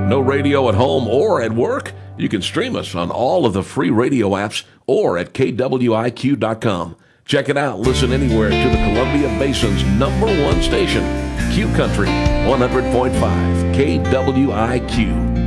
No radio at home or at work? You can stream us on all of the free radio apps or at KWIQ.com. Check it out. Listen anywhere to the Columbia Basin's #1 station, Q Country 100.5 KWIQ.